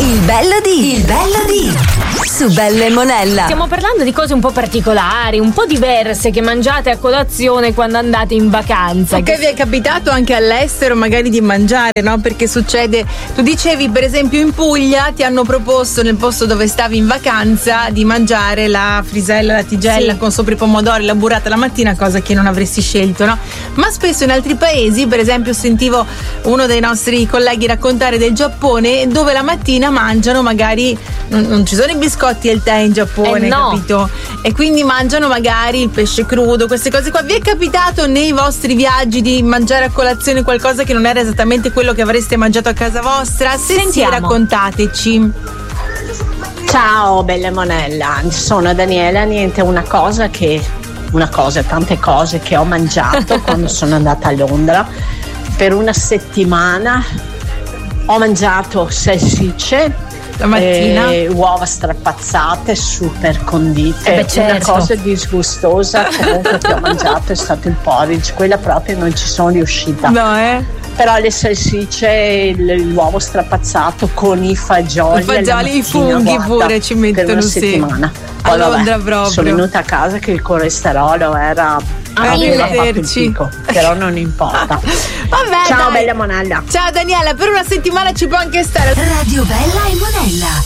Il bello di su Belle Monella. Stiamo parlando di cose un po' particolari, un po' diverse che mangiate a colazione quando andate in vacanza. Che vi è capitato anche all'estero magari di mangiare, no? Perché succede, tu dicevi per esempio in Puglia ti hanno proposto nel posto dove stavi in vacanza di mangiare la frisella, la tigella con sopra i pomodori, la burrata la mattina, cosa che non avresti scelto, no? Ma spesso in altri paesi, per esempio sentivo uno dei nostri colleghi raccontare del Giappone, dove la mattina mangiano magari non ci sono i biscotti e il tè in Giappone, no. capito? E quindi mangiano magari il pesce crudo, queste cose qua. Vi è capitato nei vostri viaggi di mangiare a colazione qualcosa che non era esattamente quello che avreste mangiato a casa vostra? Se sì, raccontateci. Ciao Belle Monella, sono Daniela. Tante cose che ho mangiato quando sono andata a Londra. Per una settimana ho mangiato salsicce la mattina, uova strapazzate super condite. Una cosa disgustosa comunque che ho mangiato è stato il porridge, quella proprio non ci sono riuscita. Però le salsicce, l'uovo strapazzato con i fagioli, i funghi pure ci mettono per una settimana. Poi, a Londra proprio. Sono venuta a casa che il colesterolo era aveva fatto il picco, però non importa. Vabbè, ciao dai. Bella Monella. Ciao Daniela, per una settimana ci può anche stare. Radio Bella e Monella.